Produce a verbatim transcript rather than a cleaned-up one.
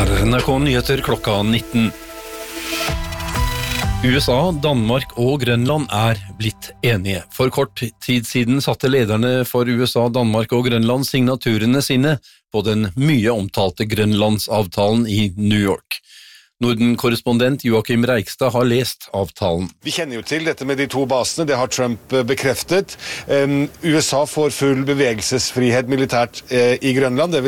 Her er N R K Nyheter klokka nitten. U S A, Danmark og Grønland er blitt enige. For kort tid siden satte lederne for U S A, Danmark og Grønland signaturene sine på den mye omtalte Grønlandsavtalen i New York. Norden-korrespondent Joachim Reigstad har lest avtalen. Vi kjenner jo til dette med de to basene, det har Trump bekreftet. Um, U S A får full bevegelsesfrihet militært uh, i Grønland, det vil